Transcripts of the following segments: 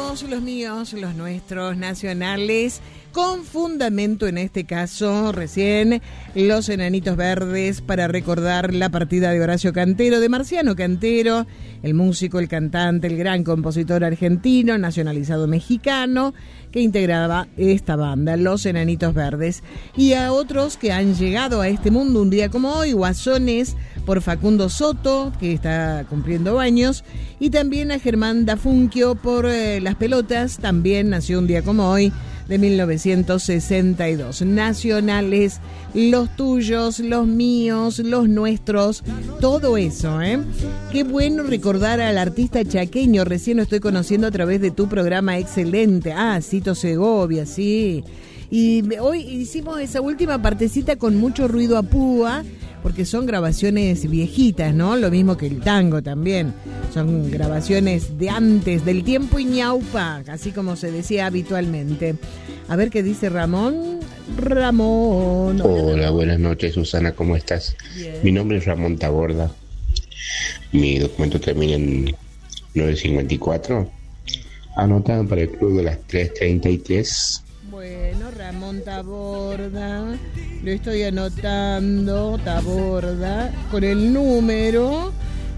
los míos, los nuestros, nacionales, con fundamento en este caso, recién, Los Enanitos Verdes, para recordar la partida de Horacio Cantero, de Marciano Cantero, el músico, el cantante, el gran compositor argentino, nacionalizado mexicano, que integraba esta banda, Los Enanitos Verdes, y a otros que han llegado a este mundo un día como hoy, Guasones, por Facundo Soto, que está cumpliendo años, y también a Germán Dafunquio por Las Pelotas, también nació un día como hoy, de 1962. Nacionales, los tuyos, los míos, los nuestros, todo eso, ¿eh? Qué bueno recordar al artista chaqueño, recién lo estoy conociendo a través de tu programa excelente. Ah, Cito Segovia, sí. Y hoy hicimos esa última partecita con mucho ruido a púa, porque son grabaciones viejitas, ¿no? Lo mismo que el tango también. Son grabaciones de antes, del tiempo y ñaupa, así como se decía habitualmente. A ver qué dice Ramón. Ramón. Hola, buenas noches, Susana, ¿cómo estás? Bien. Mi nombre es Ramón Taborda. Mi documento termina en 954. Anotado para el club de las 3:33. Bueno, Ramón Taborda, lo estoy anotando, Taborda, con el número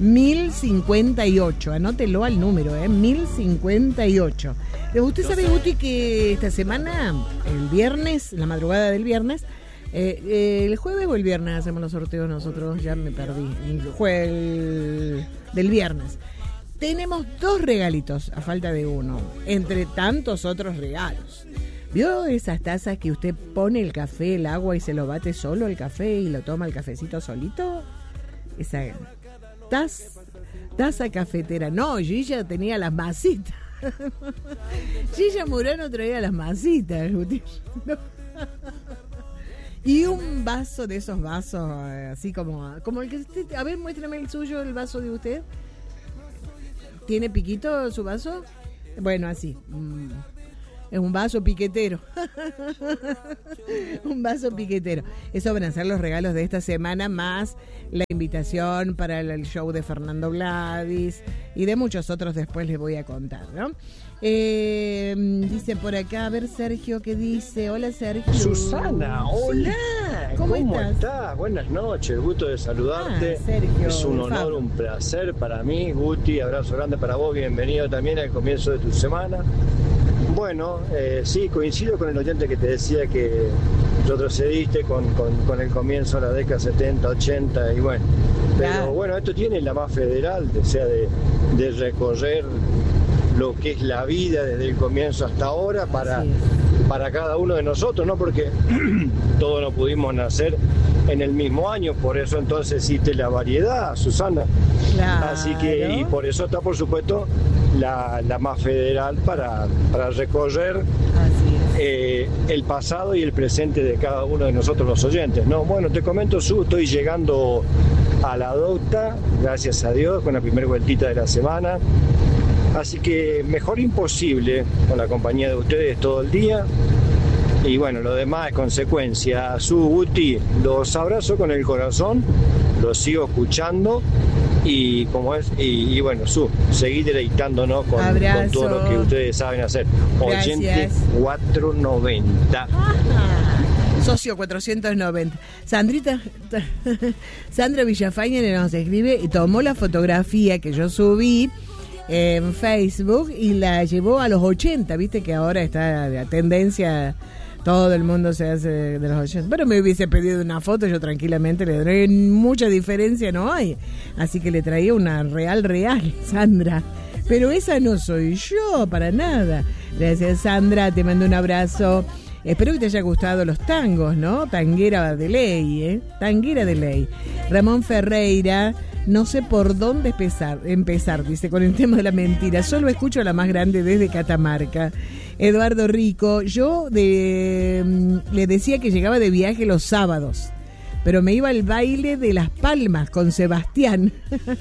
1058, anótelo al número, 1058. Usted sabe, Guti, que esta semana, el viernes, la madrugada del viernes, el jueves o el viernes hacemos los sorteos nosotros, ya me perdí, el del viernes. Tenemos 2 regalitos, a falta de uno, entre tantos otros regalos. ¿Vio esas tazas que usted pone el café, el agua y se lo bate solo el café y lo toma el cafecito solito? Esa taza cafetera. No, Gilla tenía las masitas. Gilla Murano traía las masitas. No. Y un vaso de esos vasos, así como el que usted... A ver, muéstrame el suyo, el vaso de usted. ¿Tiene piquito su vaso? Bueno, así. Es un vaso piquetero. Un vaso piquetero. Esos van a ser los regalos de esta semana, más la invitación para el show de Fernando Gladys y de muchos otros después les voy a contar, ¿no? Dice por acá, a ver Sergio, ¿qué dice? Hola Sergio. Susana, hola. ¿Cómo estás? Buenas noches, gusto de saludarte. Sergio, es un honor, un placer para mí, Guti, abrazo grande para vos, bienvenido también al comienzo de tu semana. Bueno, sí, coincido con el oyente que te decía que retrocediste con el comienzo de la década 70, 80 y bueno. Pero bueno, esto tiene la más federal, o sea, de recorrer lo que es la vida desde el comienzo hasta ahora para cada uno de nosotros, ¿no? Porque todos no pudimos nacer en el mismo año, por eso entonces existe la variedad, Susana. Claro. Así que, y por eso está, por supuesto, la más federal para recorrer el pasado y el presente de cada uno de nosotros los oyentes, ¿no? Bueno, te comento, estoy llegando a la docta, gracias a Dios, con la primera vueltita de la semana. Así que mejor imposible con la compañía de ustedes todo el día. Y bueno, lo demás es consecuencia. Guti, los abrazo con el corazón, los sigo escuchando y como es, y bueno, seguí deleitándonos con todo lo que ustedes saben hacer. Gracias. 8490. Socio 490. Sandra Villafaña nos escribe y tomó la fotografía que yo subí en Facebook y la llevó a los 80, viste que ahora está la tendencia, todo el mundo se hace de los 80, pero me hubiese pedido una foto, yo tranquilamente le doy, mucha diferencia no hay, así que le traía una real, Sandra, pero esa no soy yo, para nada. Gracias Sandra, te mando un abrazo. Espero que te haya gustado los tangos, ¿no? Tanguera de ley, Tanguera de ley. Ramón Ferreira, no sé por dónde empezar, dice, con el tema de la mentira. Solo escucho a la más grande desde Catamarca. Eduardo Rico, yo le decía que llegaba de viaje los sábados, pero me iba al baile de Las Palmas con Sebastián.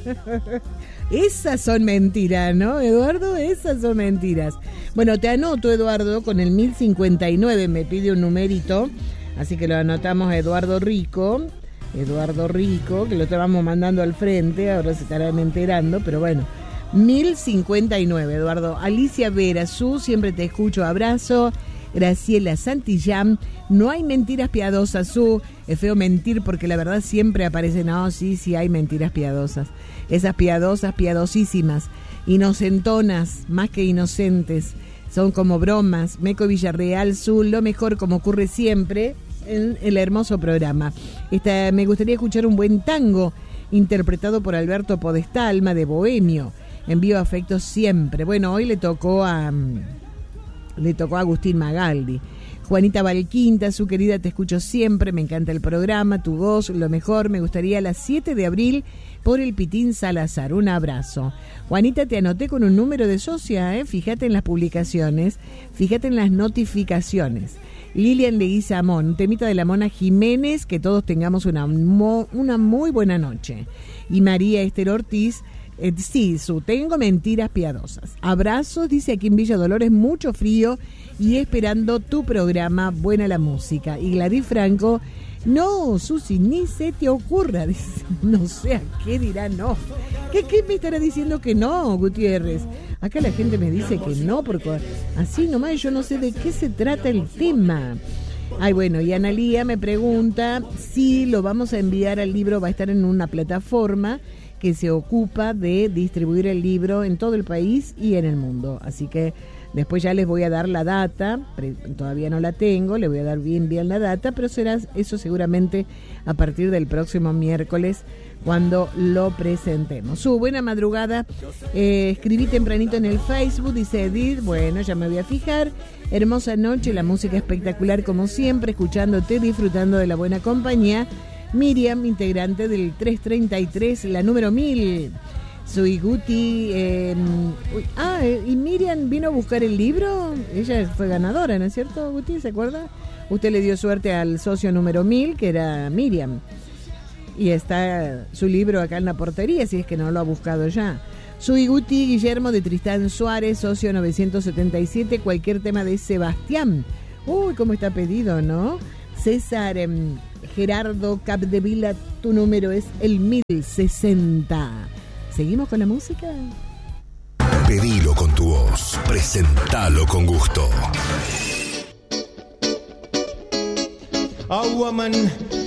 Esas son mentiras, ¿no, Eduardo? Esas son mentiras. Bueno, te anoto, Eduardo, con el 1059, me pide un numerito, así que lo anotamos a Eduardo Rico, que lo estábamos mandando al frente, ahora se estarán enterando, pero bueno, 1059, Eduardo. Alicia Vera, siempre te escucho, abrazo. Graciela Santillán, no hay mentiras piadosas, es feo mentir porque la verdad siempre aparece. No, sí hay mentiras piadosas. Esas piadosas, piadosísimas, inocentonas, más que inocentes, son como bromas. Meco Villarreal, lo mejor como ocurre siempre en el hermoso programa. Me gustaría escuchar un buen tango interpretado por Alberto Podestalma de Bohemio. Envío afectos siempre. Bueno, hoy le tocó a Agustín Magaldi. Juanita Valquinta, su querida, te escucho siempre, me encanta el programa, tu voz, lo mejor, me gustaría a las 7 de abril por el Pitín Salazar, un abrazo. Juanita, te anoté con un número de socia, fíjate en las publicaciones, fíjate en las notificaciones. Lilian Leguizamón, temita de la Mona Jiménez, que todos tengamos una muy buena noche. Y María Esther Ortiz, tengo mentiras piadosas. Abrazos, dice aquí en Villa Dolores, mucho frío y esperando tu programa, buena la música. Y Gladys Franco, no, Susi, ni se te ocurra, dice, no sé a qué dirá no. ¿Qué me estará diciendo que no, Gutiérrez? Acá la gente me dice que no, porque así nomás yo no sé de qué se trata el tema. Ay, bueno, y Analía me pregunta si lo vamos a enviar al libro, va a estar en una plataforma que se ocupa de distribuir el libro en todo el país y en el mundo. Así que después ya les voy a dar la data, todavía no la tengo, le voy a dar bien la data, pero será eso seguramente a partir del próximo miércoles cuando lo presentemos. Buena madrugada, escribí tempranito en el Facebook, dice Edith, bueno, ya me voy a fijar. Hermosa noche, la música espectacular como siempre, escuchándote, disfrutando de la buena compañía. Miriam, integrante del 333, la número 1000. Soy Guti. Y Miriam vino a buscar el libro. Ella fue ganadora, ¿no es cierto, Guti? ¿Se acuerda? Usted le dio suerte al socio número 1000, que era Miriam. Y está su libro acá en la portería, si es que no lo ha buscado ya. Soy Guti Guillermo de Tristán Suárez, socio 977. Cualquier tema de Sebastián. Uy, cómo está pedido, ¿no? César Gerardo Capdevila, tu número es el 1060. ¿Seguimos con la música? Pedilo con tu voz, presentalo con gusto. A woman